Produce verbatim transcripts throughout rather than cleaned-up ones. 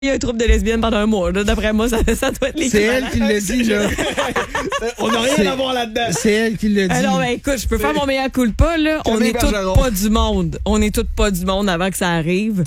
Il y a un trouble de lesbiennes pendant un mois. Là. D'après moi, ça, ça doit être les C'est elle qui l'a dit, là. On n'a rien C'est- à voir là-dedans. C'est elle qui l'a dit. Alors, ben, écoute, je peux faire mon meilleur culpa, là. On Camille est toutes Bergeron. pas du monde. On est toutes pas du monde avant que ça arrive.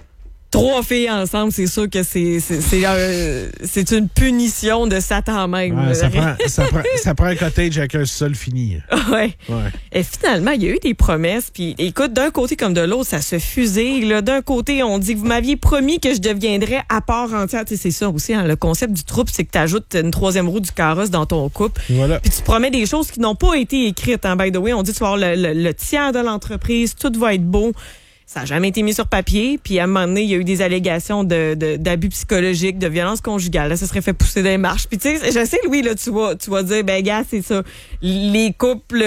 Trois filles ensemble, c'est sûr que c'est c'est c'est, euh, c'est une punition de Satan même. Ouais, là. ça, prend, ça, prend, ça prend un cottage avec un sol fini. Ouais. Ouais. Et finalement, il y a eu des promesses. Puis, écoute, d'un côté comme de l'autre, ça se fusille. Là. D'un côté, on dit que vous m'aviez promis que je deviendrais à part entière. Tu sais, c'est ça aussi. Hein, le concept du trouble, c'est que tu ajoutes une troisième roue du carrosse dans ton couple. Voilà. Puis tu promets des choses qui n'ont pas été écrites. Hein, by the way, on dit que tu vas avoir le, le, le tiers de l'entreprise, tout va être beau. Ça n'a jamais été mis sur papier. Puis à un moment donné, il y a eu des allégations de, de, d'abus psychologiques, de violence conjugale. Là, ça serait fait pousser des marches. Puis tu sais, je sais, Louis, là, tu vas, tu vas dire, ben gars, c'est ça. Les couples,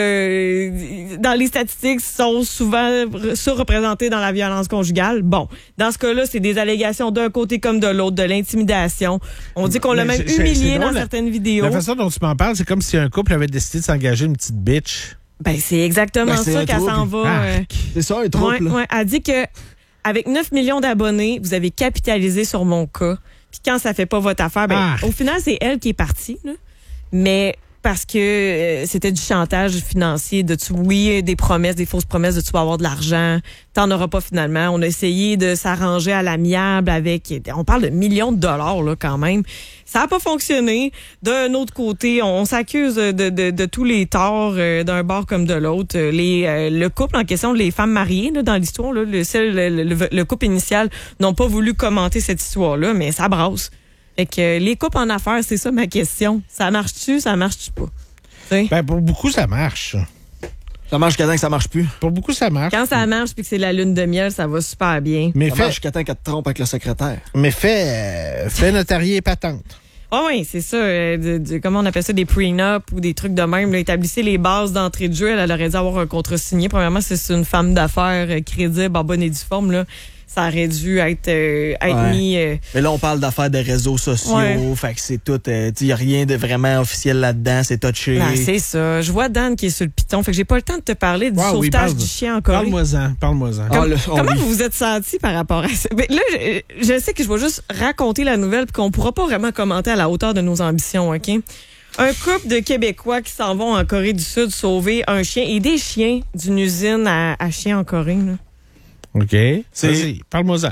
euh, dans les statistiques, sont souvent surreprésentés dans la violence conjugale. Bon, dans ce cas-là, c'est des allégations d'un côté comme de l'autre, de l'intimidation. On dit qu'on l'a Mais même c'est- c'est- humilié c'est dans drôle, certaines vidéos. La façon dont tu m'en parles, c'est comme si un couple avait décidé de s'engager une petite bitch. Ben, c'est exactement Ben, c'est ça un qu'elle s'en trouble. va. euh, Arc. C'est ça, un Ouais, trouble. ouais. Elle dit que avec neuf millions d'abonnés, vous avez capitalisé sur mon cas. Puis quand ça fait pas votre affaire, ben, Ah. au final, c'est elle qui est partie. Là. Mais parce que euh, c'était du chantage financier, de tu, oui, des promesses, des fausses promesses de tu vas avoir de l'argent, t'en auras pas finalement. On a essayé de s'arranger à l'amiable avec, on parle de millions de dollars là quand même. Ça a pas fonctionné. D'un autre côté, on, on s'accuse de, de, de tous les torts euh, d'un bord comme de l'autre. Les euh, le couple en question, les femmes mariées là, dans l'histoire, là, le, celle, le, le, le couple initial n'ont pas voulu commenter cette histoire-là, mais ça brasse. Fait que euh, les couples en affaires, c'est ça ma question. Ça marche-tu, ça marche-tu pas? T'sais? Ben, pour beaucoup, ça marche. Ça marche jusqu'à temps que ça marche plus. Pour beaucoup, ça marche. Quand ça marche puis que c'est la lune de miel, ça va super bien. Mais Ça fait, marche jusqu'à temps qu'elle te trompe avec le secrétaire. mais fait, euh, fait notarié et patente. Ah oui, c'est ça. Euh, de- de- comment on appelle ça, des prenups ou des trucs de même. Là, établissez les bases d'entrée de jeu. Elle, elle aurait dû avoir un contrat signé. Premièrement, si c'est une femme d'affaires euh, crédible, en bonne et due forme, là, ça aurait dû être, euh, être Ouais. mis... euh, Mais là, on parle d'affaires de réseaux sociaux. Ouais. Fait que c'est tout. Il n'y a rien de vraiment officiel là-dedans. C'est touché. ben, c'est ça. Je vois Dan qui est sur le piton. Fait que j'ai pas le temps de te parler du Wow, oui, sauvetage parle- du chien en Corée. Parle-moi-en, parle-moi-en. Ah, le- oh, Comment oui. vous vous êtes senti par rapport à ça? Ben, là, je, je sais que je vais juste raconter la nouvelle puis qu'on pourra pas vraiment commenter à la hauteur de nos ambitions, OK? Un couple de Québécois qui s'en vont en Corée du Sud sauver un chien et des chiens d'une usine à, à chiens en Corée. Là. OK. C'est- Vas-y, parle-moi-en.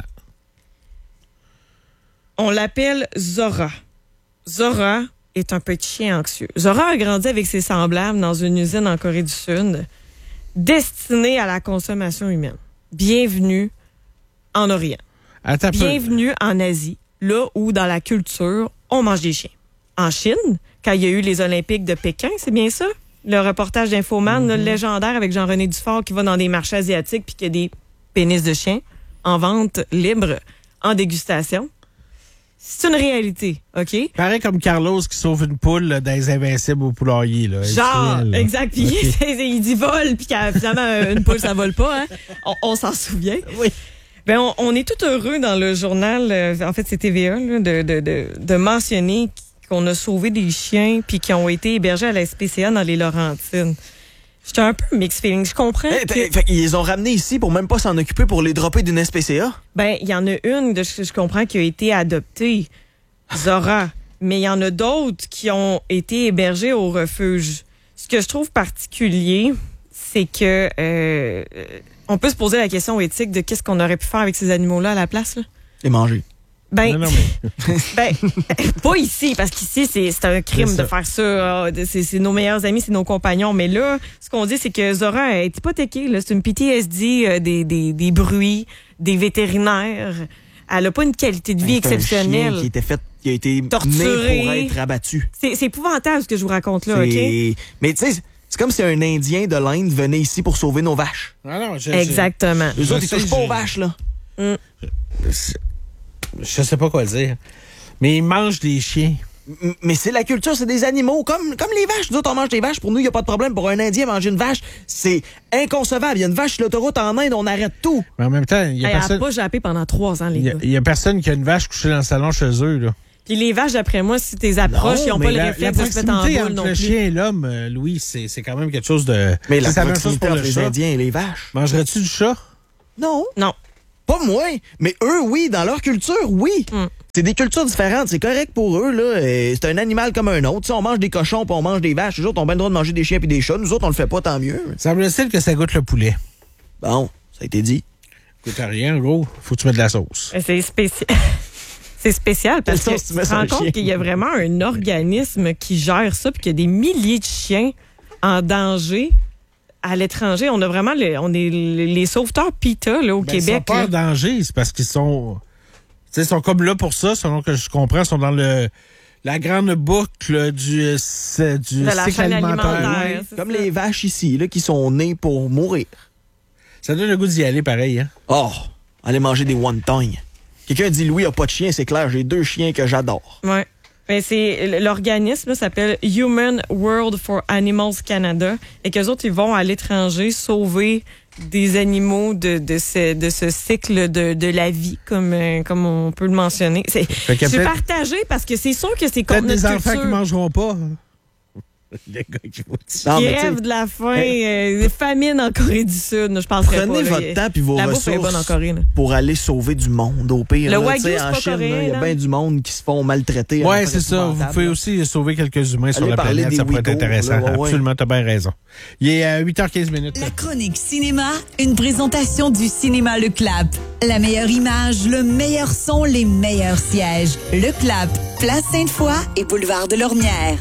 On l'appelle Zora. Zora est un petit chien anxieux. Zora a grandi avec ses semblables dans une usine en Corée du Sud destinée à la consommation humaine. Bienvenue en Orient. Attends un peu. Bienvenue en Asie, là où dans la culture, on mange des chiens. En Chine, quand il y a eu les Olympiques de Pékin, c'est bien ça? Le reportage d'Infoman, là, légendaire avec Jean-René Dufort qui va dans des marchés asiatiques puis qui a des pénis de chiens en vente libre, en dégustation. C'est une réalité, OK? Pareil comme Carlos qui sauve une poule là, dans les Invincibles au poulailler. Là, Genre, industriel, là. exact. Puis OK. il dit vol, puis qu'à- finalement, une poule, ça vole pas. Hein? On, on s'en souvient. Oui. Ben, on, on est tout heureux dans le journal, euh, en fait, c'est T V A, là, de, de, de, de mentionner qu'on a sauvé des chiens puis qui ont été hébergés à la S P C A dans les Laurentides. J'étais un peu mixed feeling. Je comprends Eh, que, t'as- fait qu'ils les ont ramenés ici pour même pas s'en occuper pour les dropper d'une S P C A. ben, il y en a une, de, je, je comprends, qui a été adoptée, Zora. Mais il y en a d'autres qui ont été hébergés au refuge. Ce que je trouve particulier, c'est que euh, on peut se poser la question éthique de qu'est-ce qu'on aurait pu faire avec ces animaux-là à la place. Là. Les manger. Ben, Non, non, mais- ben, pas ici, parce qu'ici, c'est, c'est un crime C'est ça. de faire ça. Ah, C'est, c'est nos meilleurs amis, c'est nos compagnons. Mais là, ce qu'on dit, c'est que Zora est hypothéquée. Là. C'est une P T S D, euh, des, des, des bruits, des vétérinaires. Elle n'a pas une qualité de vie C'est un chien exceptionnelle. qui était fait, qui a été Torturé. né pour être abattu. C'est, c'est épouvantable ce que je vous raconte là, OK? C'est- Mais tu sais, c'est comme si un Indien de l'Inde venait ici pour sauver nos vaches. Ah non, je, Exactement. Eux Je autres, ils sais, touchent pas je- aux vaches, là. Je, je sais pas quoi dire. Mais ils mangent des chiens. M- Mais c'est la culture, c'est des animaux, comme, comme les vaches. Nous autres, on mange des vaches. Pour nous, il n'y a pas de problème. Pour un Indien, manger une vache, c'est inconcevable. Il y a une vache sur l'autoroute en Inde, on arrête tout. Mais en même temps, il y a Elle n'a personne. pas jappé pendant trois ans, les Il y, a, gars. il y a personne qui a une vache couchée dans le salon chez eux. Là. Puis les vaches, d'après moi, si tu les approches, ils n'ont mais pas le la, réflexe la de se mettre en proximité boule entre non le plus. chien et l'homme, euh, Louis, c'est, c'est quand même quelque chose de... Mais la c'est la même chose proximité pour entre le les chat. Indiens et les vaches. Mangerais-tu du chat? Non. Non. Pas moi. Mais eux, oui. Dans leur culture, oui. Hum. C'est des cultures différentes, c'est correct pour eux, là. Euh, C'est un animal comme un autre. Si on mange des cochons puis on mange des vaches, les autres ont bien le droit de manger des chiens puis des chats. Nous autres, on le fait pas, tant mieux. Semble-t-il que ça goûte le poulet. Bon, ça a été dit. Goûte à rien, gros. Faut que tu mettes de la sauce. C'est spécial. C'est spécial parce Quelle que sauce tu tu mets te sur rends un compte chien? qu'il y a vraiment un organisme qui gère ça puis qu'il y a des milliers de chiens en danger à l'étranger. On a vraiment le, on est les sauveteurs PETA là, au Ben, ils sont Québec. pas là. en danger, c'est parce qu'ils sont... Tu sais, ils sont comme là pour ça, selon que je comprends, ils sont dans le la grande boucle du, euh, c'est- du De la cycle chaîne alimentaire. alimentaire. Oui. c'est Comme ça. les vaches ici, là, qui sont nées pour mourir. Ça donne le goût d'y aller pareil, hein? Oh, aller manger des wontons. Quelqu'un dit Louis a pas de chien, c'est clair, j'ai deux chiens que j'adore. Ouais. Ben, c'est l'organisme là, s'appelle Human World for Animals Canada et qu'eux autres ils vont à l'étranger sauver des animaux de, de ce de ce cycle de, de la vie comme euh, comme on peut le mentionner. C'est Fait qu'il y a c'est peut-être- partagé parce que c'est sûr que c'est Peut-être contre des notre enfants culture. qui mangeront pas. Les gars qui vont dire. Non, Qui mais tu sais, rêvent de la faim, euh, des famines en Corée du Sud. Je penserais pas. prenez là. votre temps puis vos La bouffe est bonne en ressources Corée. Là. pour aller sauver du monde au pire. Le là, Wagyu, tu sais, c'est en pas Chine, coréen, il y a là. bien du monde qui se font maltraiter. Ouais, à c'est ça. Vous pouvez aussi sauver quelques humains sur Allez la parler planète. des Ça pourrait être Ouïghours, intéressant. là, ouais, ouais. Absolument, t'as bien raison. Il est à huit heures quinze minutes. La chronique cinéma, une présentation du cinéma Le Clap. La meilleure image, le meilleur son, les meilleurs sièges. Le Clap, place Sainte-Foy et boulevard de Lormière.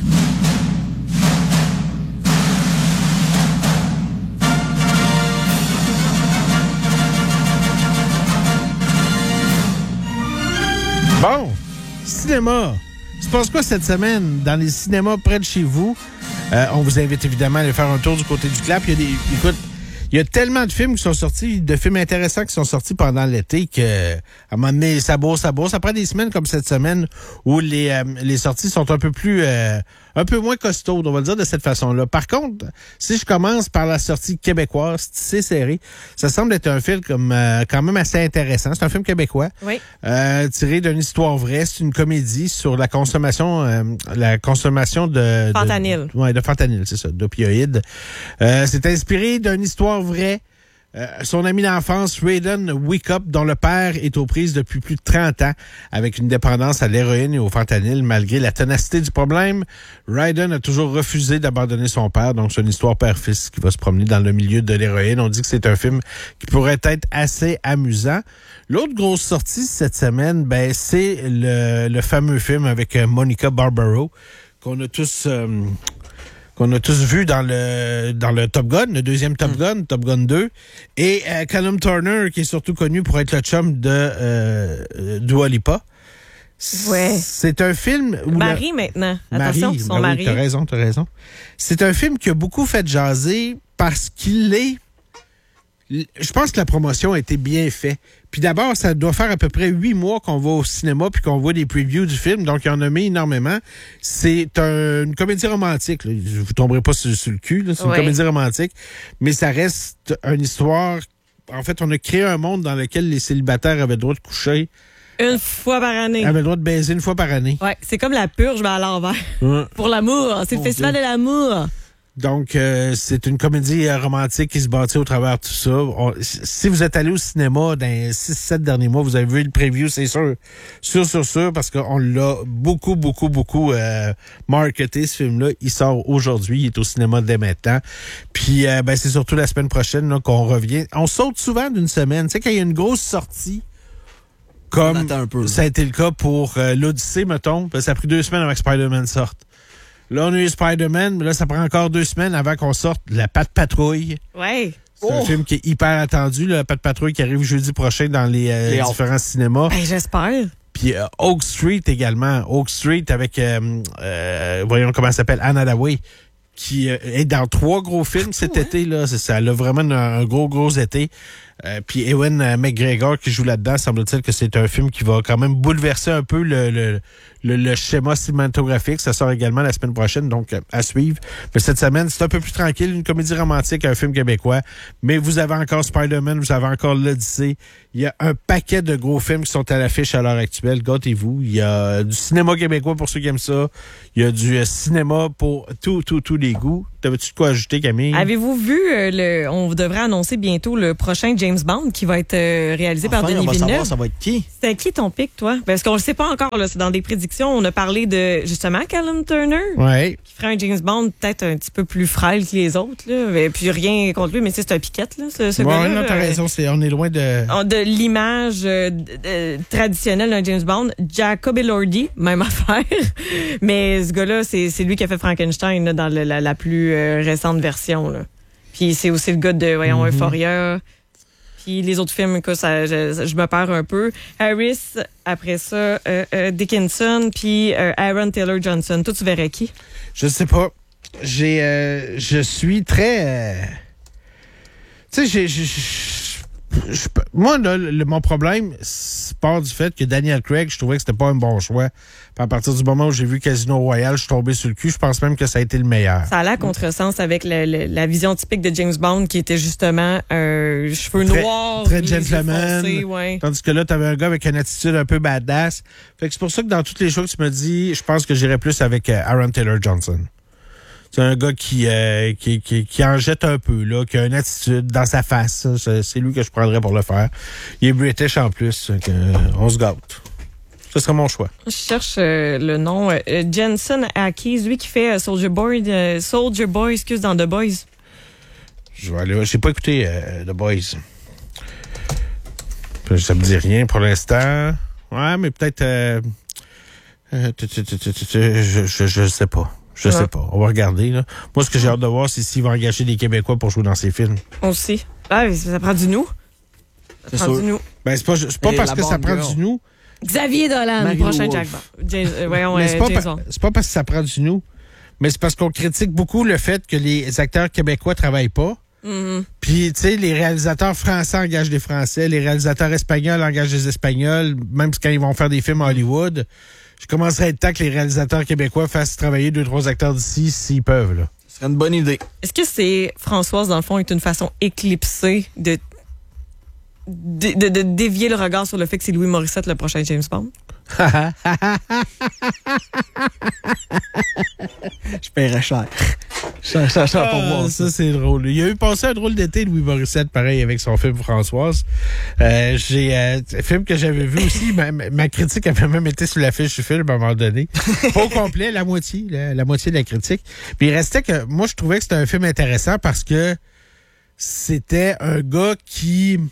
Bon, cinéma. Il se passe quoi cette semaine dans les cinémas près de chez vous? Euh, on vous invite évidemment à aller faire un tour du côté du Clap. Il y a des, écoute, il y a tellement de films qui sont sortis, de films intéressants qui sont sortis pendant l'été que, à un moment donné, ça bourre, ça bourre. Ça prend des semaines comme cette semaine où les, euh, les sorties sont un peu plus, euh, un peu moins costaudes, on va le dire de cette façon-là. Par contre, si je commence par la sortie québécoise, c'est serré. Ça semble être un film comme, euh, quand même assez intéressant. C'est un film québécois. Oui. Euh, tiré d'une histoire vraie. C'est une comédie sur la consommation, euh, la consommation de... Fentanyl. De, ouais, de fentanyl, c'est ça, d'opioïdes. Euh, c'est inspiré d'une histoire vraie. Euh, son ami d'enfance, Raiden Wickup, dont le père est aux prises depuis plus de trente ans avec une dépendance à l'héroïne et au fentanyl. Malgré la ténacité du problème, Raiden a toujours refusé d'abandonner son père. Donc, c'est une histoire père-fils qui va se promener dans le milieu de l'héroïne. On dit que c'est un film qui pourrait être assez amusant. L'autre grosse sortie cette semaine, ben, c'est le, le fameux film avec euh, Monica Barbaro qu'on a tous... Euh, qu'on a tous vu dans le dans le Top Gun, le deuxième Top Gun, Top Gun deux, et euh, Callum Turner, qui est surtout connu pour être le chum de euh, euh, Dua Lipa. Ouais. C'est un film où Marie maintenant. Attention, Marie, son ben oui, mari. t'as raison, t'as raison. C'est un film qui a beaucoup fait jaser parce qu'il est... Je pense que la promotion a été bien faite. Puis d'abord, ça doit faire à peu près huit mois qu'on va au cinéma puis qu'on voit des previews du film, donc il y en a mis énormément. C'est un- une comédie romantique. Là. Vous tomberez pas sur, sur le cul, là. C'est une Ouais. comédie romantique, mais ça reste une histoire... En fait, on a créé un monde dans lequel les célibataires avaient le droit de coucher, Une fois par année. avaient le droit de baiser une fois par année. Ouais, c'est comme la purge, mais à l'envers. Ouais. Pour l'amour. C'est le Mon festival Dieu. de l'amour. Donc, euh, c'est une comédie euh, romantique qui se bâtit au travers de tout ça. On- si vous êtes allé au cinéma dans les six sept derniers mois, vous avez vu le preview, c'est sûr. Sûr, sûr, sûr, parce qu'on l'a beaucoup, beaucoup, beaucoup euh, marketé, ce film-là. Il sort aujourd'hui, il est au cinéma dès maintenant. Puis, euh, ben, c'est surtout la semaine prochaine là, qu'on revient. On saute souvent d'une semaine. Tu sais, quand il y a une grosse sortie, On comme attend un peu, là. ça a été le cas pour euh, l'Odyssée, mettons, ben, ça a pris deux semaines avant que Spider-Man sorte. Là, on a eu Spider-Man, mais là, ça prend encore deux semaines avant qu'on sorte La Patte Patrouille. Ouais. C'est un Oh! film qui est hyper attendu, là, La Patte Patrouille, qui arrive jeudi prochain dans les, euh, Les différents cinémas. Ben, j'espère. Puis euh, Oak Street également. Oak Street avec, euh, euh, voyons comment ça s'appelle, Anne Hathaway, qui euh, est dans trois gros films cet hein? été. Là. C'est ça, elle a vraiment un, un gros, gros été. Euh, puis Ewan euh, McGregor qui joue là-dedans, semble-t-il que c'est un film qui va quand même bouleverser un peu le, le, le, le schéma cinématographique. Ça sort également la semaine prochaine, donc euh, à suivre. Mais cette semaine, c'est un peu plus tranquille, une comédie romantique, un film québécois. Mais vous avez encore Spider-Man, vous avez encore l'Odyssée. Il y a un paquet de gros films qui sont à l'affiche à l'heure actuelle. Gâtez-vous. Il y a du cinéma québécois pour ceux qui aiment ça. Il y a du euh, cinéma pour tous, tous, tous les goûts. T'avais-tu de quoi ajouter, Camille? Avez-vous vu, euh, le, on devrait annoncer bientôt le prochain James James Bond qui va être euh, réalisé Enfin, par Denis on va Villeneuve. savoir ça va être qui. C'est qui ton pic, toi? Parce qu'on le sait pas encore, là. C'est dans des prédictions. On a parlé de, justement, Callum Turner. Ouais. Qui ferait un James Bond peut-être un petit peu plus frêle que les autres, là. Et puis rien contre lui, mais tu sais, c'est un piquette, là, ce, ce Bon, gars-là. non, t'as là. raison. C'est, on est loin de... De l'image euh, de- de- traditionnelle d'un James Bond. Jacob Elordi, même affaire. Mais ce gars-là, c'est, c'est lui qui a fait Frankenstein, là, dans le- la, la plus euh, récente version, là. Puis c'est aussi le gars de, voyons, Mm-hmm. Euphoria. Puis les autres films, écoute, ça, je, je me perds un peu. Harris, après ça, euh, euh, Dickinson, puis euh, Aaron Taylor Johnson. Toi, tu verrais qui? Je sais pas. J'ai, euh, je suis très... euh, Tu sais, j'ai... j'ai- j'ai- je- moi, là, le- mon problème c'est part du fait que Daniel Craig, je trouvais que c'était pas un bon choix. Puis à partir du moment où j'ai vu Casino Royale, je suis tombé sur le cul. Je pense même que ça a été le meilleur. Ça allait à contresens avec le- le- la vision typique de James Bond, qui était justement euh, cheveux Très- noirs, très les yeux gentleman. foncés, ouais. Tandis que là, t'avais un gars avec une attitude un peu badass. Fait que c'est pour ça que dans toutes les choses que tu me dis, je pense que j'irais plus avec euh, Aaron Taylor Johnson. C'est un gars qui, euh, qui, qui, qui en jette un peu, là, qui a une attitude dans sa face. C'est, c'est lui que je prendrais pour le faire. Il est British en plus. Que, euh, on se gâte. Ce serait mon choix. Je cherche euh, le nom. Euh, Jensen Ackles, lui qui fait euh, Soldier Boy, euh, Soldier Boy, excuse, dans The Boys. Je vais aller. J'ai pas écouté euh, The Boys. Ça me dit rien pour l'instant. Ouais, mais peut-être. Euh, euh, tu- tu- tu- tu- tu- tu- je, je, je sais pas. Je Ouais. sais pas. On va regarder. Là. Moi, ce que j'ai hâte de voir, c'est s'il va engager des Québécois pour jouer dans ses films. Aussi. Ah, mais ça prend du nous. Ça C'est prend sûr. du nous. Ben, c'est pas, c'est pas Et parce la que ça Bond prend Girl. du nous. Xavier Dolan, Marie-Lou prochain Wolfe. Jack Bond. James, euh, voyons, Mais euh, c'est pas, James pa- Bond. c'est pas parce que ça prend du nous, mais c'est parce qu'on critique beaucoup le fait que les acteurs québécois travaillent pas. Mhm. Puis, tu sais, les réalisateurs français engagent des Français, les réalisateurs espagnols engagent des Espagnols, même quand ils vont faire des films à Hollywood. Je commencerai à être temps que les réalisateurs québécois fassent travailler deux, trois acteurs d'ici s'ils peuvent, là. Ce serait une bonne idée. Est-ce que c'est, Françoise, dans le fond, est une façon éclipsée de, de, de, de dévier le regard sur le fait que c'est Louis Morissette le prochain James Bond? Je paierais cher. Cher, cher, cher pour Ah, voir ça, ça. c'est drôle. Il a eu passé un drôle d'été, Louis Morissette, pareil, avec son film Françoise. Euh, j'ai euh, un film que j'avais vu aussi. Ma, ma critique avait même été sur l'affiche du film à un moment donné. Pas au complet, la moitié, la, la moitié de la critique. Puis il restait que... Moi, je trouvais que c'était un film intéressant parce que c'était un gars qui...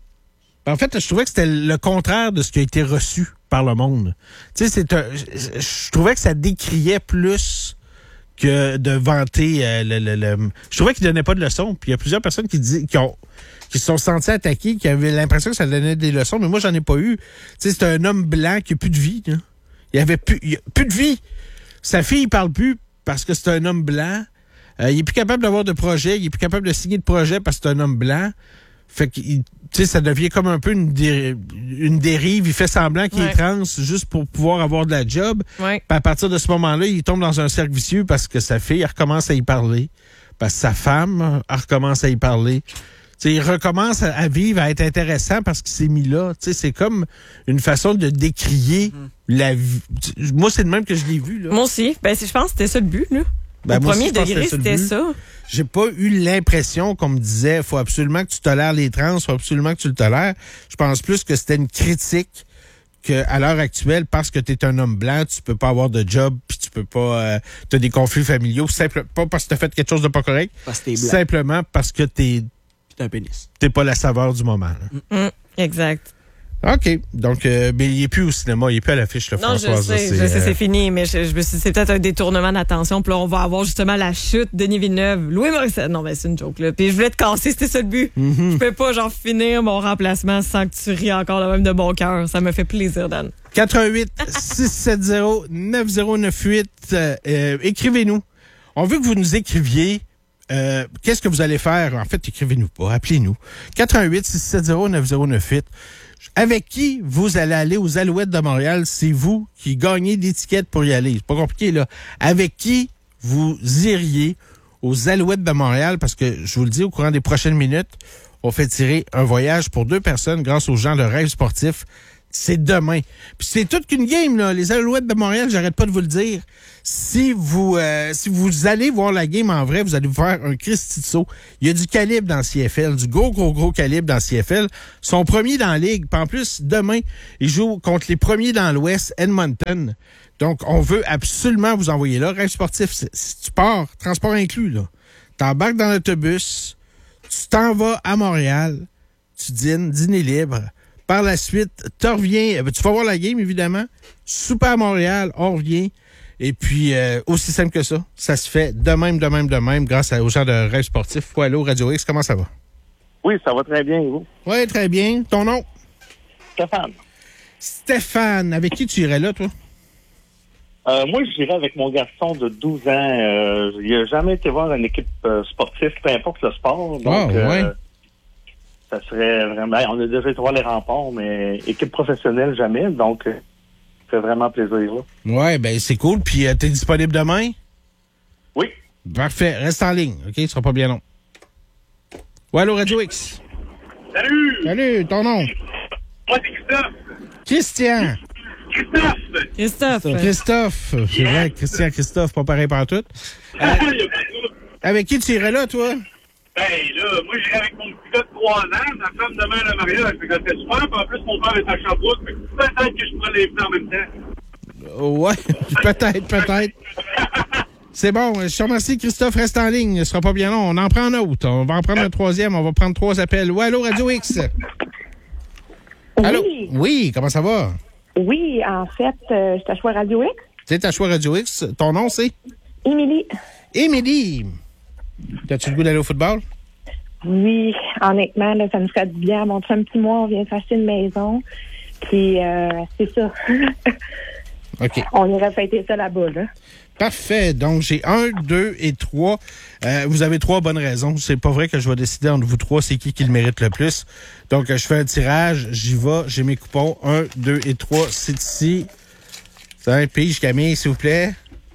En fait, je trouvais que c'était le contraire de ce qui a été reçu par le monde. Tu sais, c'est un... Je, je trouvais que ça décriait plus que de vanter euh, le, le, le... Je trouvais qu'il donnait pas de leçons. Puis il y a plusieurs personnes qui disent, qui ont qui se sont sentis attaqués, qui avaient l'impression que ça donnait des leçons, mais moi j'en ai pas eu. Tu sais, c'est un homme blanc qui a plus de vie. Là. Il avait plus, il a plus de vie. Sa fille il parle plus parce que c'est un homme blanc. Euh, il est plus capable d'avoir de projet, il est plus capable de signer de projet parce que c'est un homme blanc. Fait que, tu sais, ça devient comme un peu une, dé- une dérive. Il fait semblant qu'il Ouais. est trans juste pour pouvoir avoir de la job. Ouais. Puis à partir de ce moment-là, il tombe dans un cercle vicieux parce que sa fille, elle recommence à y parler. Parce que sa femme, elle recommence à y parler. Tu sais, il recommence à, à vivre, à être intéressant parce qu'il s'est mis là. Tu sais, c'est comme une façon de décrier la vie. Moi, c'est de même que je l'ai vu, là. Moi aussi. Ben, c'est- je pense que c'était ça le but, là. Ben, Au moi premier aussi, je pense que degré, c'était c'était ça le ça. but. J'ai pas eu l'impression qu'on me disait faut absolument que tu tolères les trans, faut absolument que tu le tolères. Je pense plus que c'était une critique que à l'heure actuelle, parce que tu es un homme blanc, tu peux pas avoir de job, puis tu peux pas euh, t'as des conflits familiaux, simple, pas parce que t'as fait quelque chose de pas correct, Parce que t'es blanc. simplement parce que t'es Puis t'as un pénis. t'es pas la saveur du moment. là. Hum, exact. OK. Donc, euh, mais il est plus au cinéma, il est plus à l'affiche, le Non, je François. sais, je sais, c'est fini, mais je, je me suis dit, c'est peut-être un détournement d'attention. Puis là, on va avoir justement la chute de Denis Villeneuve. Louis Morissette. Non, mais c'est une joke, là. Puis je voulais te casser, c'était ça le but. Mm-hmm. Je peux pas, genre, finir mon remplacement sans que tu ris encore le même de mon cœur. Ça me fait plaisir, Dan. quatre un huit, six sept zéro, neuf zéro neuf huit. Euh, euh, écrivez-nous. On veut que vous nous écriviez. Euh, qu'est-ce que vous allez faire? En fait, écrivez-nous pas. Appelez-nous. quatre un huit, six sept zéro, neuf zéro neuf huit. Avec qui vous allez aller aux Alouettes de Montréal? C'est vous qui gagnez l'étiquette pour y aller. C'est pas compliqué, là. Avec qui vous iriez aux Alouettes de Montréal? Parce que, je vous le dis, au courant des prochaines minutes, on fait tirer un voyage pour deux personnes grâce aux gens de Rêve Sportif. C'est demain. Puis c'est toute qu'une game, là. Les Alouettes de Montréal, j'arrête pas de vous le dire. Si vous euh, si vous allez voir la game en vrai, vous allez vous faire un Christy de saut. Il y a du calibre dans le C F L, du gros, gros, gros calibre dans le C F L. Ils sont premiers dans la ligue. Puis en plus, demain, ils jouent contre les premiers dans l'Ouest, Edmonton. Donc, on veut absolument vous envoyer là. Rêve sportif, si tu pars, transport inclus, là. T'embarques dans l'autobus, tu t'en vas à Montréal, tu dînes, dîner libre. Par la suite, tu reviens, tu vas voir la game, évidemment. Super à Montréal, on revient. Et puis, euh, aussi simple que ça, ça se fait de même, de même, de même, grâce aux gens de Rêve sportif. Faut aller au Radio X, comment ça va? Oui, ça va très bien, et vous? Oui, très bien. Ton nom? Stéphane. Stéphane, avec qui tu irais là, toi? Euh, moi, j'irais avec mon garçon de douze ans. Euh, il n'a jamais été voir une équipe euh, sportive, peu importe le sport. Donc, oh, ouais. euh, ça serait vraiment... On a déjà été voir les remparts, mais équipe professionnelle, jamais. Donc, euh, ça fait vraiment plaisir. Là. Ouais, ben c'est cool. Puis, euh, t'es disponible demain? Oui. Parfait. Reste en ligne, OK? Ce sera pas bien long. Ouais, allô, Radio X. Salut! Salut, ton nom? Moi, c'est Christophe. Christian. Christophe! Christophe. Christophe. C'est Yeah. vrai, Christian, Christophe, pas pareil partout. Euh, avec qui tu irais là, toi? Ben là, moi j'irais avec mon petit gars de trois ans, ma femme demain le mariage, fait que c'est super, puis en plus mon père est à Sherbrooke, fait que peut-être que je pourrais l'inviter en même temps. Ouais, peut-être, peut-être. C'est bon, je te remercie, Christophe, reste en ligne, ce sera pas bien long. On en prend un autre, on va en prendre un troisième, on va prendre trois appels. Ouais, allô, Radio X? Allô? Oui. Oui, comment ça va? Oui, en fait, euh, je t'achète Radio X. C'est ta choix Radio X, ton nom c'est? Émilie. Émilie. T'as-tu le goût d'aller au football? Oui, honnêtement, là, ça nous ferait du bien. Mon chum petit mois, on vient de s'acheter une maison. Puis, euh, c'est ça. OK. On irait fêter ça là-bas, là. Parfait. Donc, j'ai un, deux et trois. Euh, vous avez trois bonnes raisons. C'est pas vrai que je vais décider entre vous trois c'est qui qui le mérite le plus. Donc, je fais un tirage. J'y vais. J'ai mes coupons. Un, deux et trois. C'est ici. C'est un pige, Camille, s'il vous plaît.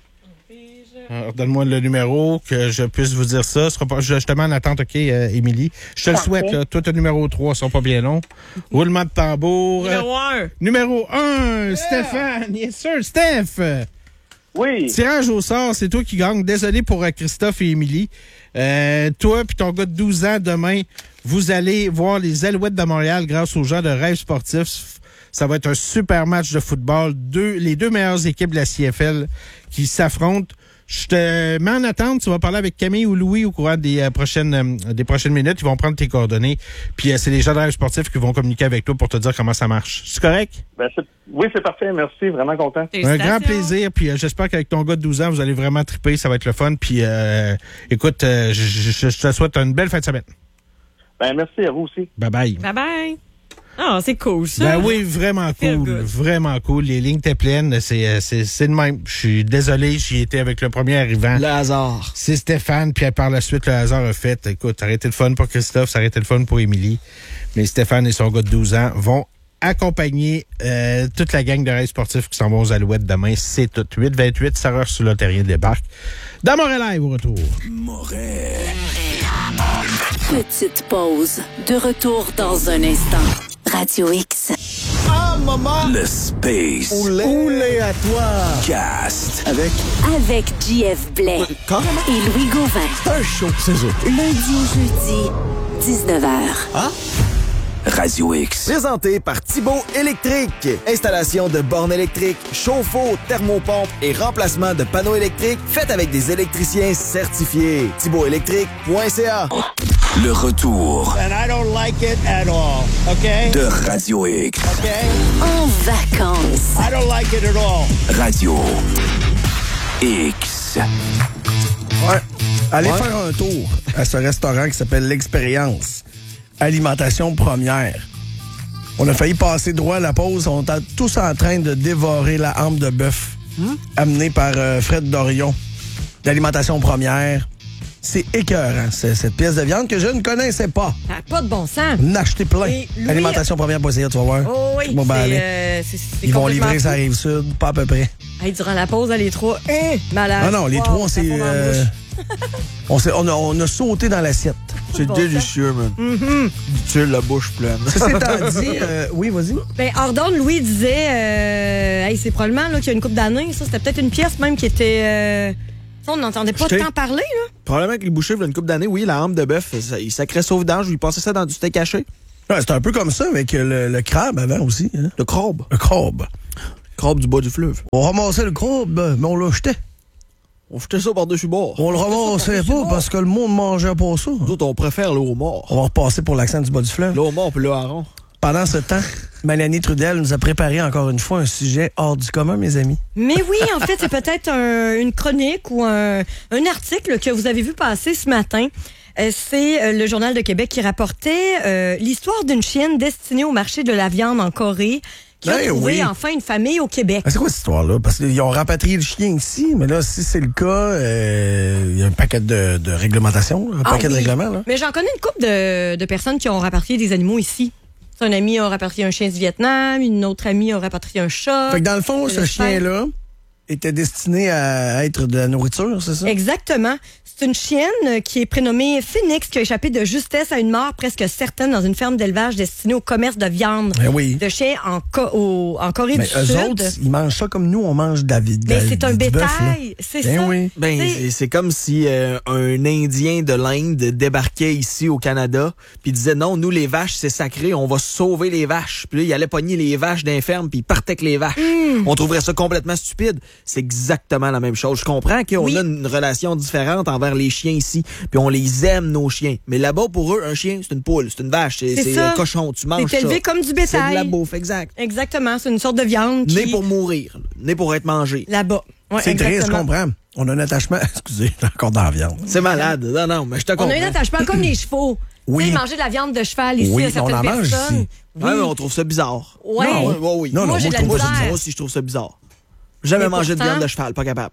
Alors, donne-moi le numéro, que je puisse vous dire ça. Ce sera pas, je, je te mets en attente, OK, euh, Émilie. Je te le Parfait. souhaite, là. Toi, t'as numéro trois, ils sont pas bien longs. Roulement de tambour. Numéro un. Numéro un, Stéphane. Yes, sir, Steph. Oui. Tirage au sort, c'est toi qui gagne. Désolé pour euh, Christophe et Émilie. Euh, toi puis ton gars de douze ans, demain, vous allez voir les Alouettes de Montréal grâce aux gens de Rêve sportif. Ça va être un super match de football. Deux, les deux meilleures équipes de la C F L qui s'affrontent. Je te mets en attente. Tu vas parler avec Camille ou Louis au courant des euh, prochaines euh, des prochaines minutes. Ils vont prendre tes coordonnées. Puis euh, c'est les gens de Rêve sportif qui vont communiquer avec toi pour te dire comment ça marche. C'est correct? Ben, c'est... Oui, c'est parfait. Merci. Vraiment content. Un grand plaisir. Puis euh, j'espère qu'avec ton gars de douze ans, vous allez vraiment triper. Ça va être le fun. Puis euh, écoute, euh, je, je, je te souhaite une belle fin de semaine. Ben, merci à vous aussi. Bye bye. Bye bye. Ah, c'est cool, ça. Ben oui, vraiment Feel cool. good. Vraiment cool. Les lignes étaient pleines. C'est, c'est, c'est de même. Je suis désolé, j'y étais avec le premier arrivant. Le hasard. C'est Stéphane, puis par la suite, le hasard a fait. Écoute, ça aurait été le fun pour Christophe, ça aurait été le fun pour Émilie. Mais Stéphane et son gars de douze ans vont accompagner euh, toute la gang de Rêve sportif qui s'en vont aux Alouettes demain. C'est tout. huit vingt-huit, Sarah sur le terrien débarque. Dans Montréal Live, au retour. Petite pause. De retour dans un instant. Radio X. Ah, maman! Le Space Oulé, Oulé à toi! Cast. Avec Avec J F Blais Carrément. et Louis Gauvin. C'est un show, c'est ça. Lundi au jeudi, dix-neuf heures. Ah? Radio X. Présenté par Thibaut Électrique. Installation de bornes électriques, chauffe-eau, thermopompe et remplacement de panneaux électriques. Faites avec des électriciens certifiés. thibaut électrique point c a. Le retour And I don't like it at all. OK? de Radio X. OK? En vacances. I don't like it at all. Radio X. Ouais. Allez faire un tour à ce restaurant qui s'appelle L'Expérience. Alimentation première. On a failli passer droit à la pause. On est tous en train de dévorer la hampe de bœuf hmm? amenée par euh, Fred Dorion. D'alimentation première. C'est écœurant, c'est, cette pièce de viande que je ne connaissais pas. Ça n'a pas de bon sens. N'achetez plein. Et Louis- Alimentation première point c a, tu vas voir. Oh oui, Bon, ben, c'est, allez. euh, c'est, c'est Ils vont complètement livrer ça fou. rive sud, pas à peu près. Hey, durant la pause, là, les trois, hein, malade. Ah non, les Wow, trois, ça c'est fond dans la euh, bouche. On, s'est- on, a, on a sauté dans l'assiette. C'est bon délicieux, man. Mhm. Tu as la bouche pleine. Ça étant dit, euh, oui, vas-y. Ben, Ordonne, Louis disait, euh, hey, c'est probablement là, qu'il y a une couple d'années, ça, c'était peut-être une pièce même qui était... Euh, ça, on n'entendait pas J'étais- tant parler, là. Probablement que les bouchers, il y a une couple d'années, oui, la hampe de bœuf, ça- il sacrait sauve d'ange, il passait ça dans du steak haché. Ouais, c'est un peu comme ça avec le, le crabe avant aussi. Hein? Le crabe. Le crabe. Crabe du bas du fleuve. On ramassait le crabe, mais on le jetait. On jetait ça par-dessus bord. On le ramassait pas parce que le monde mangeait pas ça. Nous autres, on préfère le homard. On va repasser pour l'accent du bas du fleuve. Le homard puis le hareng. Pendant ce temps, Mélanie Trudel nous a préparé encore une fois un sujet hors du commun, mes amis. Mais oui, en fait, c'est peut-être un- une chronique ou un, un article que vous avez vu passer ce matin. Euh, c'est euh, le Journal de Québec qui rapportait euh, l'histoire d'une chienne destinée au marché de la viande en Corée qui a Ben trouvé oui. enfin une famille au Québec. Ah, c'est quoi cette histoire-là? Parce qu'ils ont rapatrié le chien ici, mais là, si c'est le cas, euh, il y a un paquet de, de réglementations, un Ah paquet de oui. règlements. Là. Mais j'en connais une couple de, de personnes qui ont rapatrié des animaux ici. Un ami a rapatrié un chien du Vietnam, une autre amie a rapatrié un chat. Fait que dans le fond, de ce l'Espagne. chien-là était destiné à être de la nourriture, c'est ça? Exactement. C'est une chienne qui est prénommée Phoenix qui a échappé de justesse à une mort presque certaine dans une ferme d'élevage destinée au commerce de viande Ben oui. de chiens en, Co- au- en Corée Mais du eux Sud. autres, ils mangent ça comme nous, on mange de la vie. Mais c'est un bétail, c'est Ben ça. oui. Ben, T'sais- c'est- c'est comme si euh, un Indien de l'Inde débarquait ici au Canada puis disait non, nous les vaches c'est sacré, on va sauver les vaches. Puis là, il allait pogner les vaches d'un ferme puis il partait avec les vaches. Hmm. On trouverait ça complètement stupide. C'est exactement la même chose. Je comprends qu'on Oui. a une relation différente envers les chiens ici, puis on les aime nos chiens. Mais là-bas pour eux, un chien c'est une poule, c'est une vache, c'est C'est c'est ça. un cochon, tu manges ça. C'est élevé comme du C'est bétail. de la bouffe, exact. Exactement, c'est une sorte de viande qui... Né pour mourir, né pour être mangé. Là-bas. Ouais, C'est triste, je exactement. comprends. On a un attachement, excusez, encore dans la viande. C'est malade. Non, non, mais je te On comprends. a un attachement comme les chevaux. Oui. Tu sais, manger de la viande de cheval ici Oui, à on certaines en mange personnes. ici. Oui. Ouais, mais on trouve ça bizarre. Ouais. Non, ouais, ouais, oui. Non, non, Moi, j'ai moi, de la je trouve misère. ça Moi aussi, je trouve ça bizarre. Jamais Mais mangé de pourtant- viande de cheval, pas capable.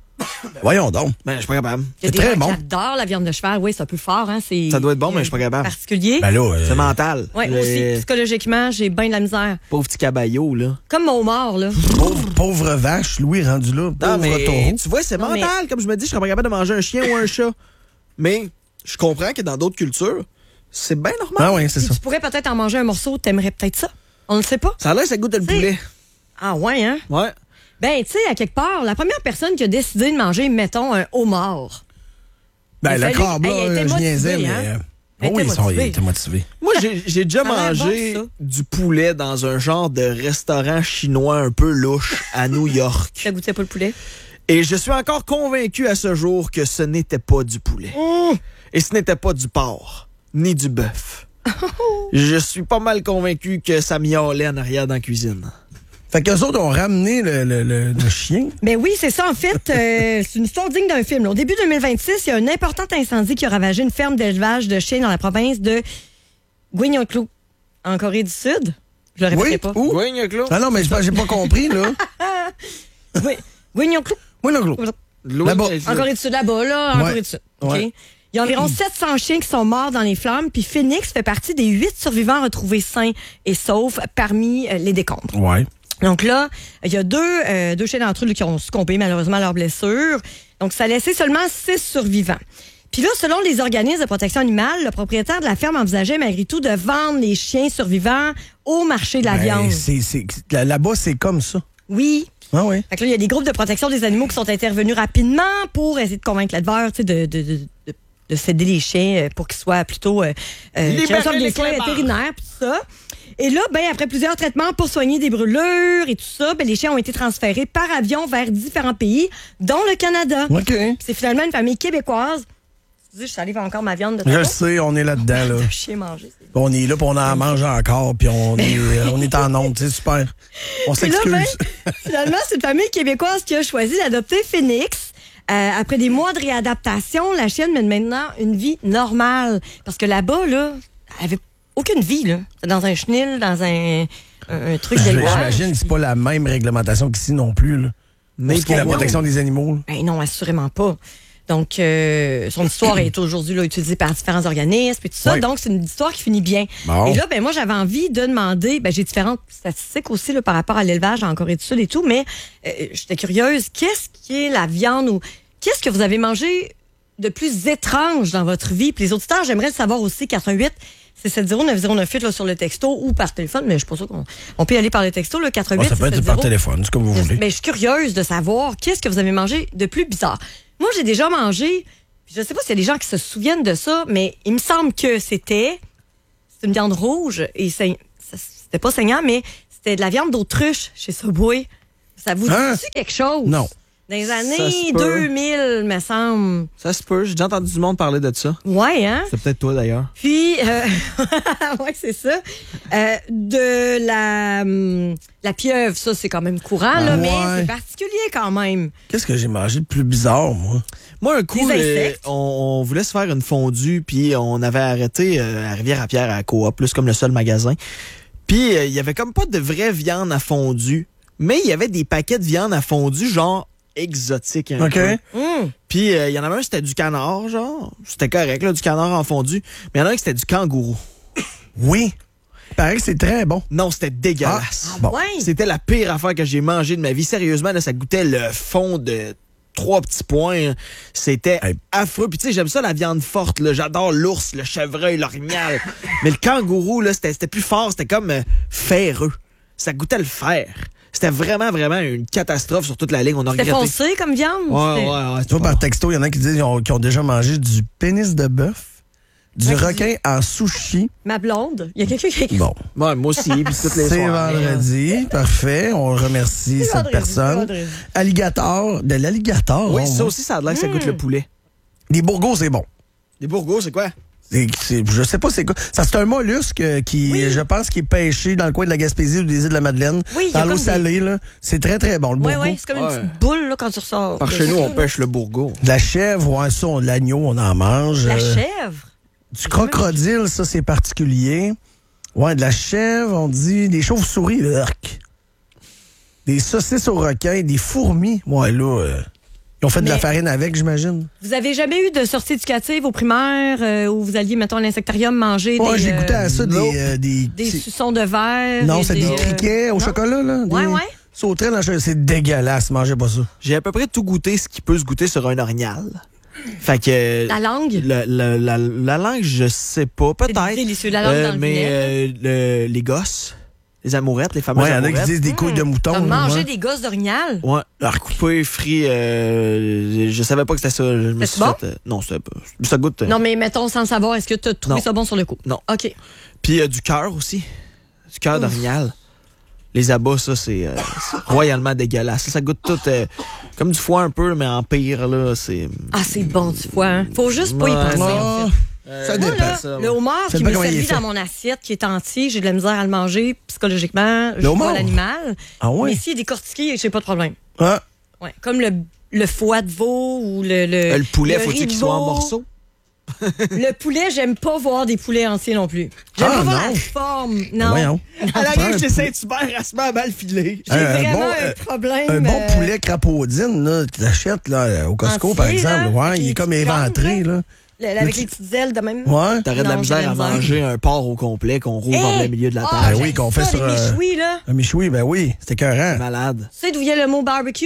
Voyons donc. Ben, je suis pas capable. Il y a C'est des très gens bon. qui adorent la viande de cheval. Oui, c'est un peu fort. Hein? C'est Ça doit être bon, mais je suis pas capable. particulier. Ben là, euh, C'est mental. Oui, Le aussi, psychologiquement, j'ai bien de la misère. Pauvre petit cabayot, là. Comme mon mort, là. pauvre, pauvre vache, Louis rendu là, Non, pauvre mais taureau. tu vois, c'est Non, mental. Comme je me dis, je serais pas capable de manger un chien ou un chat. Mais je comprends que dans d'autres cultures, c'est bien normal. Ah oui, c'est Si ça. tu pourrais peut-être en manger un morceau, t'aimerais peut-être ça. On ne sait pas. Ça a l'air, ça goûte le T'sais- poulet. Ah ouais, hein? Ouais. Ben, tu sais, à quelque part, la première personne qui a décidé de manger, mettons, un homard. Ben, Il le fallait- crabe, Hey, il là, était je niaisais, motivé, mais... hein? euh, Il oh oui, était ils sont- motivé. il était motivé. Moi, j'ai j'ai déjà Ça a l'air mangé bon, ça. du poulet dans un genre de restaurant chinois un peu louche à New York. Ça goûtait pas le poulet? Et je suis encore convaincu à ce jour que ce n'était pas du poulet. Mmh. Et ce n'était pas du porc, ni du bœuf. Je suis pas mal convaincu que ça miaulait en arrière dans la cuisine. Fait qu'eux autres ont ramené le, le, le, le chien. Ben oui, c'est ça. En fait, euh, c'est une histoire digne d'un film. là. Au début deux mille vingt-six, il y a un important incendie qui a ravagé une ferme d'élevage de chiens dans la province de Gwinnett-Klou, en Corée du Sud. Je le répéterai Oui, pas. où? Oui, Gnoclo. Ah non, mais j'ai pas compris, là. Oui, Gwinnett-Klou, Oui, non, Là-bas. en Corée du Sud, là-bas, là, en Ouais. Corée du Sud. OK? Ouais. Il y a environ sept cents chiens qui sont morts dans les flammes, puis Phoenix fait partie des huit survivants retrouvés sains et saufs parmi euh, les décombres. Ouais. Donc là, il y a deux, euh, deux chiens d'entre eux là, qui ont succombé malheureusement à leurs blessures. Donc ça a laissé seulement six survivants. Puis là, selon les organismes de protection animale, le propriétaire de la ferme envisageait malgré tout de vendre les chiens survivants au marché de la Ben, viande. c'est- c'est- là- Là-bas, c'est comme ça. Oui. Ah oui. Fait que là, il y a des groupes de protection des animaux qui sont intervenus rapidement pour essayer de convaincre l'éleveur, tu sais, de, de, de, de, de céder les chiens euh, pour qu'ils soient plutôt euh, euh, qu'ils Libérer reçoivent des les soins clébards. vétérinaires puis tout ça. Et là, ben après plusieurs traitements pour soigner des brûlures et tout ça, ben les chiens ont été transférés par avion vers différents pays, dont le Canada. OK. Puis c'est finalement une famille québécoise. Tu dis, je salive encore ma viande de Je le tantôt. sais, on est là-dedans, là. Le chien mangé. c'est- On est là, puis on en mange encore, puis on est, euh, on est en onde, c'est super. On Puis là, s'excuse. ben, finalement, c'est une famille québécoise qui a choisi d'adopter Phoenix. Euh, après des mois de réadaptation, la chienne mène maintenant une vie normale. Parce que là-bas, là, elle avait aucune vie, là. C'était dans un chenil, dans un, un, un truc d'élevage. J'imagine que c'est pas la même réglementation qu'ici non plus, là. Pour ce qui est la pour- protection des animaux. là. Ben non, assurément pas. Donc, euh, son histoire est aujourd'hui là, utilisée par différents organismes et tout ça. Oui. Donc, c'est une histoire qui finit bien. Bon. Et là, ben moi, j'avais envie de demander, ben j'ai différentes statistiques aussi là, par rapport à l'élevage en Corée du Sud et tout, mais euh, j'étais curieuse, qu'est-ce qui est la viande ou qu'est-ce que vous avez mangé de plus étrange dans votre vie? Puis les auditeurs, j'aimerais le savoir aussi, quatre-vingt-huit six sept zéro neuf zéro neuf huit là, sur le texto ou par téléphone, mais je suis pas sûre qu'on on peut y aller par le texto, le quatre-vingt-huit Oh, ça peut être par téléphone, c'est comme vous voulez. Mais je suis curieuse de savoir qu'est-ce que vous avez mangé de plus bizarre. Moi, j'ai déjà mangé, je sais pas s'il y a des gens qui se souviennent de ça, mais il me semble que c'était, c'était une viande rouge et c'est, c'était pas saignant, mais c'était de la viande d'autruche chez Subway. Ça vous Hein? dit quelque chose? Non. Dans les Ça années se peut. deux mille, me semble. Ça se peut. J'ai déjà entendu du monde parler de ça. Ouais, hein? C'est peut-être toi, d'ailleurs. Puis, euh, ouais, c'est ça. Euh, de la, hum, la pieuvre, ça, c'est quand même courant, là, Ah, mais ouais. c'est particulier quand même. Qu'est-ce que j'ai mangé de plus bizarre, moi? Moi, un coup, Des euh, insectes. on, on voulait se faire une fondue, puis on avait arrêté euh, à Rivière-à-Pierre à Coop, plus comme le seul magasin. Puis, euh, il y avait comme pas de vraie viande à fondue, mais il y avait des paquets de viande à fondue, genre exotique un OK. peu. Hum. Puis, il euh, y en avait un, c'était du canard, genre. C'était correct, là, du canard en fondu. Mais il y en a un qui c'était du kangourou. Oui. Il paraît que c'est très bon. Non, c'était dégueulasse. Ah, bon. Ouais. C'était la pire affaire que j'ai mangée de ma vie. Sérieusement, là, ça goûtait le fond de trois petits points. C'était Hey. affreux. Puis tu sais, j'aime ça la viande forte. Là. J'adore l'ours, le chevreuil, l'orignal. Mais le kangourou, là, c'était, c'était plus fort. C'était comme euh, ferreux. Ça goûtait le fer. C'était vraiment, vraiment une catastrophe sur toute la ligne. On a C'était regretté. foncé comme viande? Ouais, C'était- ouais, ouais. Tu vois, par texto, il y en a qui disent qu'ils ont, qu'ils ont déjà mangé du pénis de bœuf, du Ouais, requin en sushi. Ma blonde. Il y a quelqu'un qui a écrit. Bon. Ouais, moi aussi, puis toutes les C'est soirs. vendredi. Parfait. On remercie C'est cette vendredi, personne. c'est vendredi. Alligator. De l'alligator. Oui, oh, ça ouais. aussi, ça a l'air que ça goûte le poulet. Les bourgots, c'est bon. Les bourgots, c'est quoi? C'est- c'est- je sais pas c'est quoi. Ça, c'est un mollusque euh, qui, Oui. je pense, qui est pêché dans le coin de la Gaspésie ou des îles de la Madeleine. Oui, il y a dans l'eau comme salée, là. C'est très, très bon. Le Ouais, bourgeot. ouais, c'est comme Ouais. une petite boule là, quand tu ressors. Par de chez nous, ça, on là. pêche le bourgot. De la chèvre, ouais, ça, on- l'agneau, on en mange. La Euh, chèvre. Du crocodile, ça, c'est particulier. Ouais, de la chèvre, on dit des chauves-souris, urk. Des saucisses au requin, des fourmis. Ouais, là, euh, ils ont fait de la Mais- farine avec, j'imagine. Vous avez jamais eu de sortie éducative au primaire euh, où vous alliez, mettons, à l'insectarium manger Ouais, des, j'ai euh, goûté à ça, non. des... euh, des, des c'est- suçons de verre? non, et c'est des euh, criquets au non? chocolat, là. Ouais, des ouais. sauterelles dans le chocolat. C'est dégueulasse, mangez pas ça. J'ai à peu près tout goûté ce qui peut se goûter sur un orignal. Fait que... La langue? La, la, la, la langue, je sais pas, C'est peut-être. délicieux, la langue Euh, dans le mais vinaigre. euh, le- les gosses, les amourettes, les fameuses Ouais, il y en a amourettes. qui disent des couilles de mouton. T'as là, mangé ouais. des gosses d'orignal? Ouais, alors coupé, frit, euh, je savais pas que c'était ça. Je me C'était suis bon? fait, euh, non, c'était pas. Ça goûte. euh, Non, mais mettons, sans le savoir, est-ce que tu as trouvé Non. ça bon sur le coup? Non. OK. Puis euh, du cœur aussi. Du cœur d'orignal. Les abats, ça, c'est euh, c'est royalement dégueulasse. Ça goûte tout euh, comme du foie un peu, mais en pire, là. C'est. Ah, c'est bon du foie, hein? Faut juste pas y Ouais, penser, non. en fait. Euh, Ça Moi, dépend. là, ça, le ouais. homard Ça qui dépend m'est comment il est servi fait. dans mon assiette, qui est entier, j'ai de la misère à le manger psychologiquement. Je homard? vois l'animal. Ah ouais? Mais s'il est décortiqué, j'ai pas de problème. Ah, Ouais. Comme le, le foie de veau ou le. Le, Euh, le poulet, le faut-il riz qu'il de soit en veau. morceaux? Le poulet, j'aime pas voir des poulets entiers non plus. J'aime Ah, pas voir non. la forme. Non. voyons. À la Prends gueule un chez pou- Saint-Hubert, elle se met à mal filer. J'ai Un- un vraiment bon, un euh, problème. Un bon euh, poulet crapaudine, là, tu l'achètes là, au Costco, entier, par exemple. là, Ouais, avec il les est comme petites éventré, cornes, là. le- avec tu- les petites ailes de même. Ouais. T'aurais de la Non, misère j'ai de à la misère. manger un porc au complet qu'on rouvre en Hey! plein milieu de la Ah, table. Ben oui, j'aime qu'on fait ça, sur, les euh, méchouis, là. Un michoui, ben oui, c'était écœurant. Malade. Tu sais d'où vient le mot barbecue?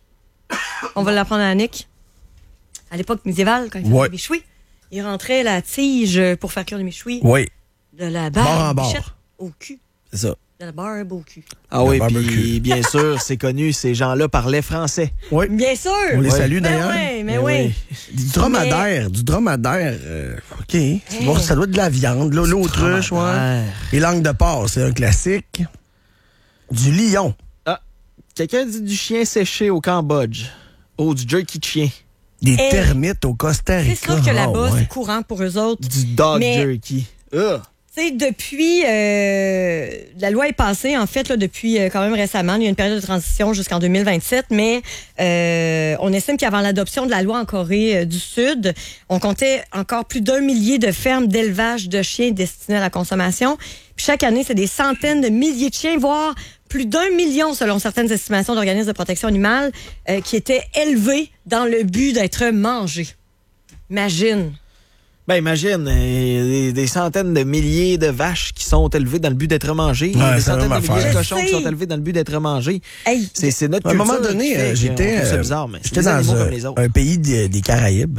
On va l'apprendre à Nick. À l'époque médiévale, quand il faisait Ouais. des méchouis, il rentrait la tige pour faire cuire les méchouis Oui, de la Bord en barbe bord. au cul. c'est ça. De la barbe au cul. Ah Le oui, barbecue. puis bien sûr, c'est connu, ces gens-là parlaient français. Oui. Bien sûr! On les Ouais. salue Mais d'ailleurs. oui, mais Mais oui. Du dromadaire, du dromadaire. euh, OK. Bon, ça doit être de la viande, là, l'autruche, ouais. Dromadaire. Et langue de porc, c'est un classique. Du lion. Quelqu'un dit du chien séché au Cambodge. Oh, du jerky de chien. Des Hey. termites au Costa C'est Rica. sûr que là-bas, Ah, ouais. c'est courant pour eux autres. Du dog Mais- jerky. Ugh. Tu sais, depuis, euh, la loi est passée, en fait, là, depuis euh, quand même récemment. Il y a une période de transition jusqu'en deux mille vingt-sept, mais euh, on estime qu'avant l'adoption de la loi en Corée euh, du Sud, on comptait encore plus d'un millier de fermes d'élevage de chiens destinées à la consommation. Puis chaque année, c'est des centaines de milliers de chiens, voire plus d'un million, selon certaines estimations d'organismes de protection animale, euh, qui étaient élevés dans le but d'être mangés. Imagine. Ben imagine, euh, des, des centaines de milliers de vaches qui sont élevées dans le but d'être mangées. Ouais, des c'est la centaines de même milliers de affaire. cochons Je qui sont sais. élevés dans le but d'être mangés. Hey, C'est c'est notre À un culture moment donné, qui fait euh, qu'on j'étais trouve ça euh, bizarre, mais c'est j'étais des dans animaux un, comme les autres. un pays des, des Caraïbes.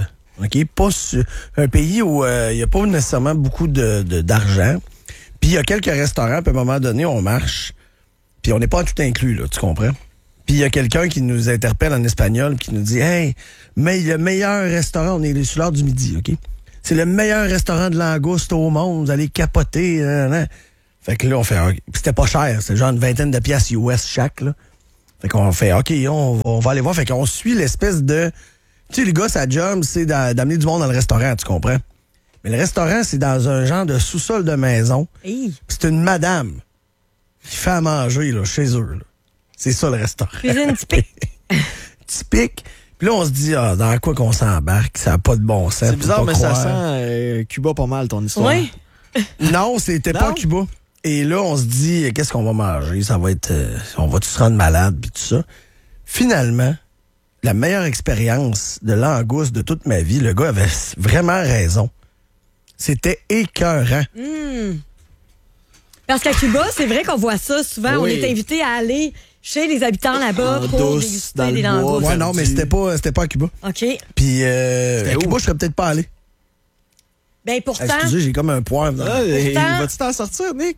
OK? Pas su- un pays où il euh, n'y a pas nécessairement beaucoup de, de, d'argent. Puis il y a quelques restaurants, puis à un moment donné, on marche, puis on n'est pas tout inclus, là, tu comprends? Puis il y a quelqu'un qui nous interpelle en espagnol, qui nous dit « Hey, mais le meilleur restaurant, on est sur l'heure du midi, OK? C'est le meilleur restaurant de langouste au monde, vous allez capoter. Nan, nan. » Fait que là, on fait... Okay. Puis c'était pas cher, c'était genre une vingtaine de piastres U S chaque, là. Fait qu'on fait, OK, on, on va aller voir. Fait qu'on suit l'espèce de... Tu sais, les gars, sa job, c'est d'a- d'amener du monde dans le restaurant, tu comprends? Mais le restaurant, c'est dans un genre de sous-sol de maison. Hey. C'est une madame qui fait à manger, là, chez eux, là. C'est ça, le restaurant. Cuisine typique. Typique. Puis là, on se dit, ah, dans quoi qu'on s'embarque? Ça n'a pas de bon sens. C'est bizarre, faut mais pas ça croire. sent euh, Cuba pas mal, ton histoire. Oui. Non, c'était pas Non? Cuba. Et là, on se dit, qu'est-ce qu'on va manger? Ça va être... euh, on va-tu se rendre malade? Puis tout ça. Finalement, la meilleure expérience de langouste de toute ma vie, le gars avait vraiment raison. C'était écœurant. Hmm. Parce qu'à Cuba, c'est vrai qu'on voit ça souvent. Oui. On est invité à aller chez les habitants là-bas En pour douce, déguster dans le des bois. langoustes. Ouais, non, mais c'était pas, c'était pas à Cuba. OK. Puis euh, C'était à où? Cuba, je serais peut-être pas allé. Ben pourtant, Excusez, j'ai comme un poivre dans Ah, et- Pourtant- vas-tu t'en sortir, Nick?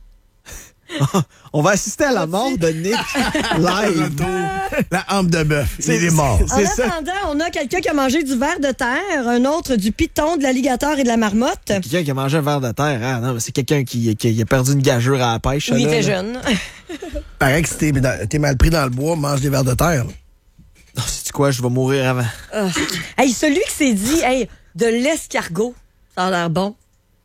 On va assister à la mort de Nick live. la hampe de bœuf. Il est mort. en C'est ça. attendant, on a quelqu'un qui a mangé du ver de terre, un autre du python, de l'alligator et de la marmotte. Quelqu'un qui a mangé un verre de terre. Ah, non, mais c'est quelqu'un qui, qui a perdu une gageure à la pêche. Oui, il là, était là. jeune. Paraît que si t'es, dans- t'es mal pris dans le bois, mange des vers de terre. là. Oh, sais-tu quoi? Je vais mourir avant. Ah. Hey, celui qui s'est dit, hey, de l'escargot, ça a l'air bon.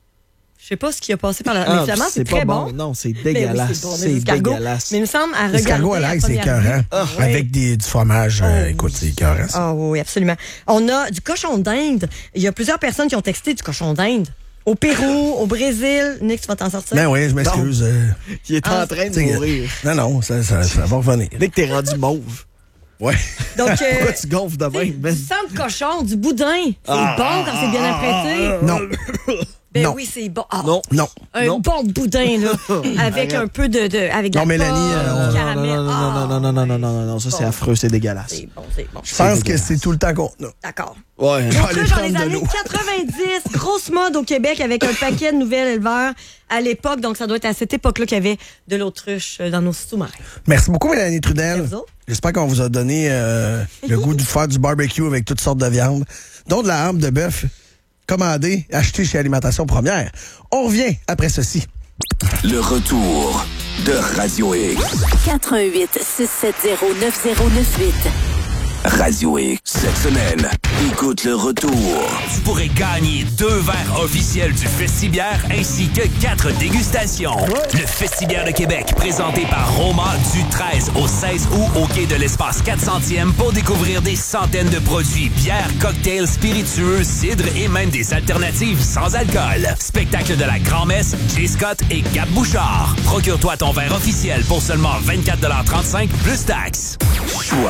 Je sais pas ce qui a passé par la... Ah, mais finalement, c'est pas très bon. Non, c'est Ben oui, dégueulasse. c'est bon, c'est des escargots. dégueulasse. Mais il me semble, à regarder... L'escargot à l'ail, à c'est première écœurant. vue- Ah, oui. Avec des, du fromage, euh, écoute, c'est écœurant. ça. Ah oui, absolument. On a du cochon d'Inde. Il y a plusieurs personnes qui ont texté du cochon d'Inde. Au Pérou, au Brésil. Nick, tu vas t'en sortir? Ben oui, je m'excuse. euh, Il est Ah, en train de t'sais, mourir. Non, non, ça, ça, ça va revenir. Nick, t'es rendu mauve. Ouais. Donc, euh, Pourquoi tu gonfles de même, du man? sang de cochon, du boudin. C'est Ah, bon quand c'est bien apprêté. Non, Ben non. oui, c'est bon. Ah, Non. non. un non. bon boudin, là. avec Arrête. un peu de... de avec de Non, la Mélanie, pomme, euh, du non, Non, caramel. non, non, Ah, non, non, non, non, non, non, non, non, ça c'est Bon. affreux, c'est dégueulasse. C'est bon, c'est bon. Je pense que dégueulasse. c'est tout le temps qu'on a. D'accord. Ouais. Donc là, aller dans prendre les de années l'eau. quatre-vingt-dix, grosse mode au Québec avec un paquet de nouvelles éleveurs à l'époque. Donc, ça doit être à cette époque-là qu'il y avait de l'autruche dans nos sous-marins. Merci beaucoup, Mélanie Trudel. Merci, vous autres. J'espère qu'on vous a donné euh, le goût de faire du barbecue avec toutes sortes de viandes, dont de la hampe de bœuf. Commandez, achetez chez Alimentation Première. On revient après ceci. Le retour de Radio X. quatre un huit six sept zéro neuf zéro neuf huit. Radio X. Cette semaine, écoute le retour. Tu pourrais gagner deux verres officiels du Festibière ainsi que quatre dégustations. Le Festibière de Québec, présenté par Roma du treize au seize août au quai de l'Espace quatre centième pour découvrir des centaines de produits, bières, cocktails, spiritueux, cidres et même des alternatives sans alcool. Spectacle de la Grand-Messe, Jay Scott et Gab Bouchard. Procure-toi ton verre officiel pour seulement vingt-quatre trente-cinq plus taxes.